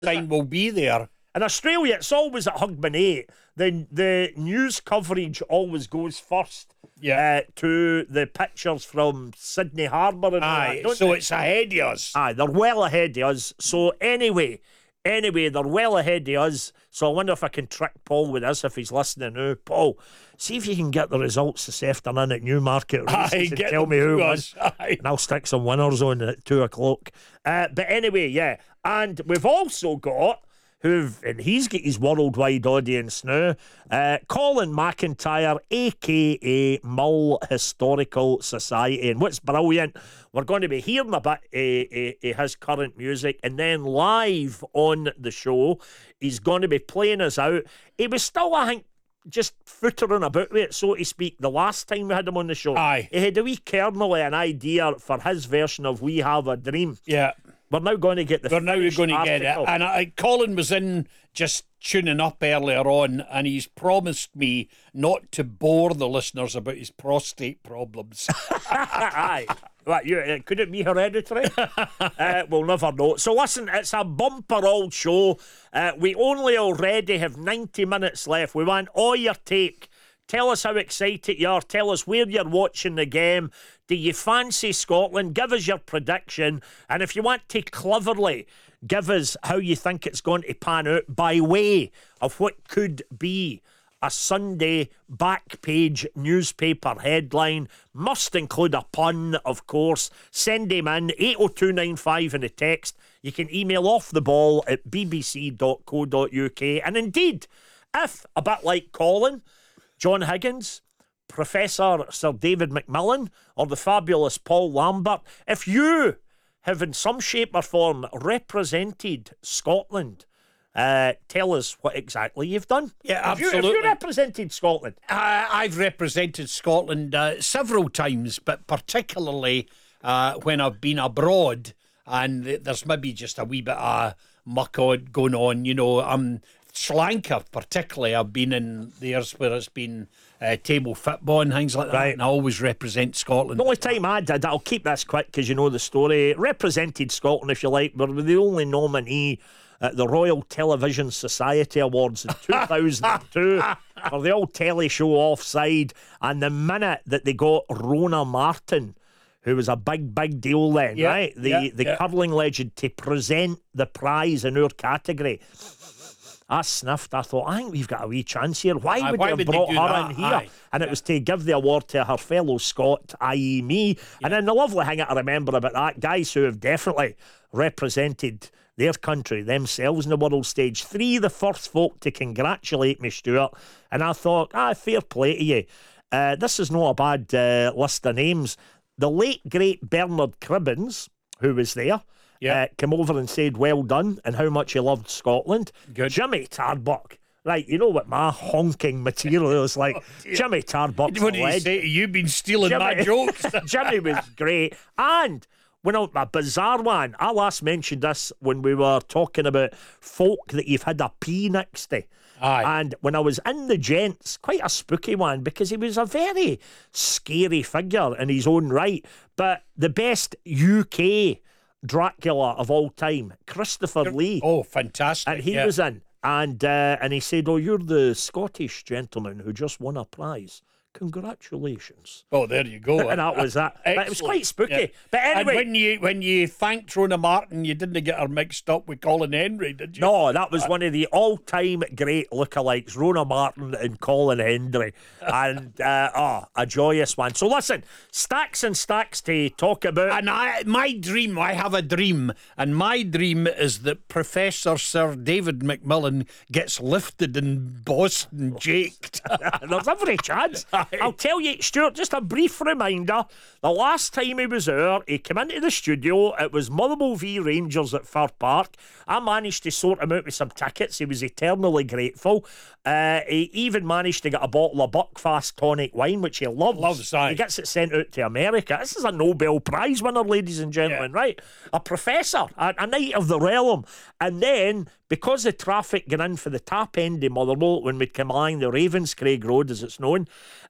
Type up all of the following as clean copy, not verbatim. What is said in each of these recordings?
sign will be there. In Australia, it's always at Hogmanay 8. The news coverage always goes first to the pictures from Sydney Harbour and all that, so it's ahead of us. Aye, they're well ahead of us. So anyway, they're well ahead of us. So I wonder if I can trick Paul with this if he's listening now. Paul, see if you can get the results this afternoon at Newmarket races and tell me who wins. And I'll stick some winners on at 2 o'clock. But anyway, yeah. And we've also got... and he's got his worldwide audience now, Colin McIntyre, a.k.a. Mull Historical Society. And what's brilliant, we're going to be hearing a bit of his current music, and then live on the show, he's going to be playing us out. He was still, I think, just footering about with it, so to speak, the last time we had him on the show. Aye. He had a wee kernel of an idea for his version of We Have a Dream. Yeah. We're now going to get the get it. And Colin was in just tuning up earlier on, and he's promised me not to bore the listeners about his prostate problems. Aye. What, could it be hereditary? We'll never know. So listen, it's a bumper old show. We only already have 90 minutes left. We want all your take. Tell us how excited you are. Tell us where you're watching the game. Do you fancy Scotland? Give us your prediction. And if you want to cleverly give us how you think it's going to pan out by way of what could be a Sunday back page newspaper headline, must include a pun, of course. Send him in, 80295 in the text. You can email offtheball@bbc.co.uk. And indeed, if, a bit like Colin, John Higgins, Professor Sir David McMillan, or the fabulous Paul Lambert, if you have in some shape or form represented Scotland, tell us what exactly you've done. Yeah, absolutely. Have you represented Scotland? I've represented Scotland several times, but particularly when I've been abroad, and there's maybe just a wee bit of muck going on, you know. Sri Lanka particularly, I've been in there's where it's been table football and things like that, right. And I always represent Scotland. The only time I did, I'll keep this quick because you know the story, represented Scotland, if you like. We were the only nominee at the Royal Television Society Awards in 2002 for the old telly show Offside, and the minute that they got Rona Martin, who was a big deal then, right? The curling legend, to present the prize in our category, I sniffed. I thought, I think we've got a wee chance here. Why would they have brought her in here? Aye. And it was to give the award to her fellow Scot, i.e. me. Yeah. And then the lovely thing I remember about that, guys who have definitely represented their country, themselves in the world stage. 3 the first folk to congratulate me, Stuart. And I thought, fair play to you. This is not a bad list of names. The late, great Bernard Cribbins, who was there, came over and said well done and how much he loved Scotland. Good. Jimmy Tarbuck, right, you know what my honking material is like. Jimmy Tarbuck's what did he say? You've been stealing my jokes. Jimmy was great. And a bizarre one, I last mentioned this when we were talking about folk that you've had a P next to. Aye. And when I was in the gents, quite a spooky one, because he was a very scary figure in his own right. But the best UK Dracula of all time, Christopher Lee. Oh, fantastic. And he was in. And he said, oh, you're the Scottish gentleman who just won a prize. Congratulations. Oh, there you go. And that was that. But it was quite spooky. Yeah. But anyway. And when you thanked Rona Martin, you didn't get her mixed up with Colin Henry, did you? No, that was one of the all-time great lookalikes, Rona Martin and Colin Henry. And, a joyous one. So listen, stacks and stacks to talk about. And I have a dream. And my dream is that Professor Sir David McMillan gets lifted in Boston, jaked. There's every chance. I'll tell you, Stuart, just a brief reminder. The last time he was there, he came into the studio. It was Motherwell v Rangers at Fir Park. I managed to sort him out with some tickets. He was eternally grateful. He even managed to get a bottle of Buckfast tonic wine, which he loves. He gets it sent out to America. This is a Nobel Prize winner, ladies and gentlemen, right? A professor, a knight of the realm. And then, because the traffic got in for the tap end of Motherwell when we'd come along the Ravenscraig Road, as it's known,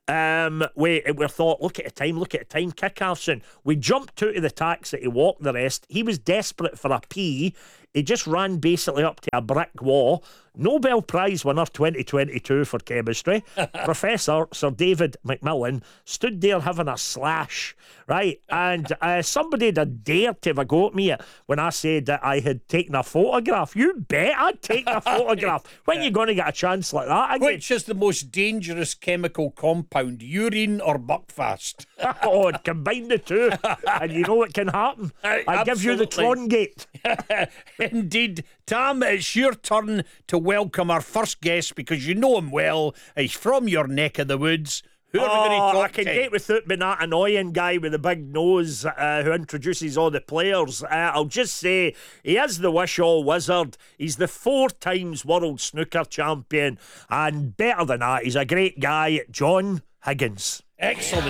we thought, look at the time, kick off soon. We jumped out of the taxi to walk the rest. He was desperate for a pee. he just ran basically up to a brick wall. Nobel Prize winner 2022 for chemistry, Professor Sir David Macmillan, stood there having a slash, right? And somebody had dared to have a go at me when I said that I had taken a photograph. You bet I'd taken a photograph. When are you going to get a chance like that again? Which is the most dangerous chemical compound, urine or buckfast? Oh, combine the two, and you know what can happen. I give you the Trongate. Indeed. Tam, it's your turn to welcome our first guest because you know him well. He's from your neck of the woods. Who are we going to talk I can to? get without being that annoying guy with the big nose who introduces all the players. I'll just say he is the wish-all wizard. He's the 4 times world snooker champion. And better than that, he's a great guy, John Higgins. Excellent.